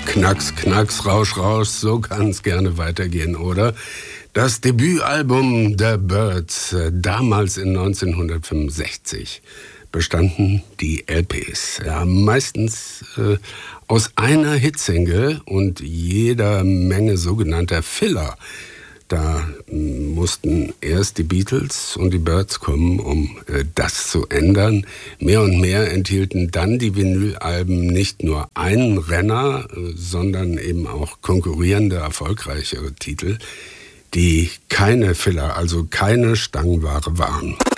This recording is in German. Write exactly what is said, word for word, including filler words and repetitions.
Knacks, Knacks, Rausch, Rausch, so kann es gerne weitergehen, oder? Das Debütalbum der Byrds, damals in neunzehnhundertfünfundsechzig, bestanden die L Ps. Ja, meistens äh, aus einer Hitsingle und jeder Menge sogenannter Filler. Da mussten erst die Beatles und die Byrds kommen, um äh, das zu ändern. Mehr und mehr enthielten dann die Vinylalben nicht nur einen Renner, äh, sondern eben auch konkurrierende, erfolgreichere Titel, die keine Filler, also keine Stangenware waren.